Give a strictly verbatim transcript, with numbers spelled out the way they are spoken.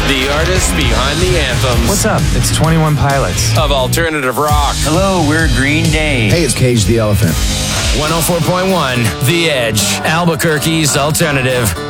The artists behind the anthems. What's up? It's twenty-one Pilots. Of alternative rock. Hello, we're Green Day. Hey, it's Cage the Elephant. one oh four point one, The Edge, Albuquerque's alternative.